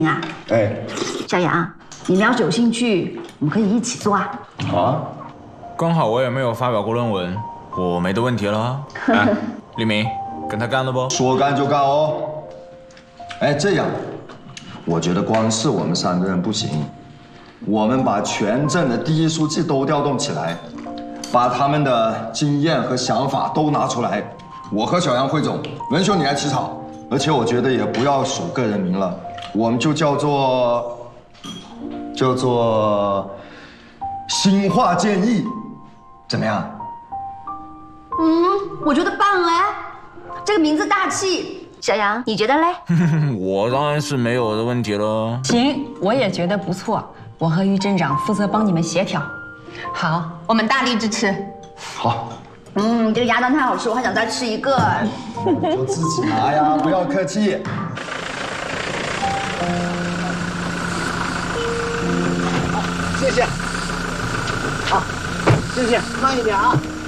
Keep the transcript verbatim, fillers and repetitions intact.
啊， 哎， 小杨，你们要是有兴趣，我们可以一起做啊。 好啊， 刚好我也没有发表过论文，我没得问题了。哎，立明，跟他干了不？ 说干就干哦。哎，这样，我觉得光是我们三个人不行，我们把全镇的第一书记都调动起来，把他们的经验和想法都拿出来。我和小杨汇总，文兄你来起草。而且我觉得也不要署个人名了，我们就叫做叫做新话建议，怎么样？ 嗯，我觉得棒哎，这个名字大气。小杨，你觉得嘞？ 我当然是没有的问题了。 行，我也觉得不错。我和于镇长负责帮你们协调。好，我们大力支持。 好。 嗯，这个鸭蛋太好吃，我还想再吃一个。 你就自己拿呀，不要客气。 谢谢。好，谢谢，慢一点啊。